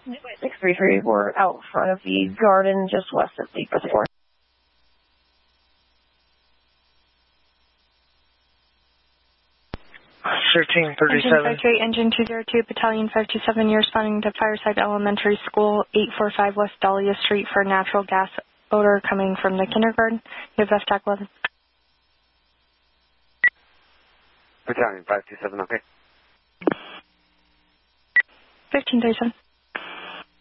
633, we're out front of the garden just west of the reservoir. 1337. Engine 202, Battalion 527, you're responding to Fireside Elementary School, 845 West Dahlia Street for natural gas odor coming from the kindergarten. You have FTAC 11. Battalion 527, okay. 1537.